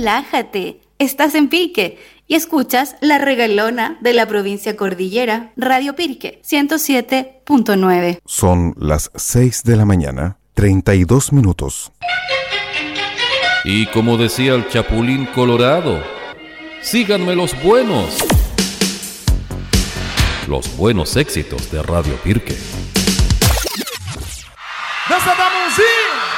relájate. Estás en Pirque y escuchas La Regalona de la provincia cordillera, Radio Pirque 107.9. Son las 6 de la mañana, 32 minutos. Y como decía el Chapulín Colorado, síganme los buenos éxitos de Radio Pirque. Desatamos